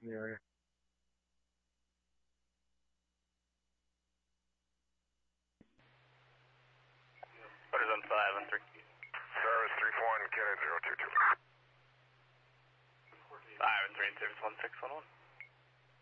in the area. What is on 5 and 3? Service 341, Kennedy 022. 5 and 3 and service 1611.